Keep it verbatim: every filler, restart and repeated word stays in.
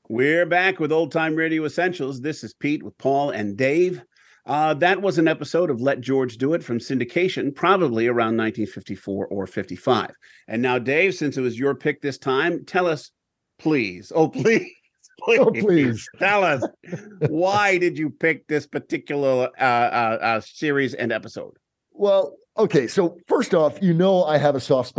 We're back with Old Time Radio Essentials. This is Pete with Paul and Dave. Uh, that was an episode of Let George Do It from syndication, probably around nineteen fifty-four or fifty-five. And now, Dave, since it was your pick this time, tell us, please, oh, please, please, oh, please. tell us, why did you pick this particular uh, uh, uh, series and episode? Well, okay, so first off, you know I have a soft spot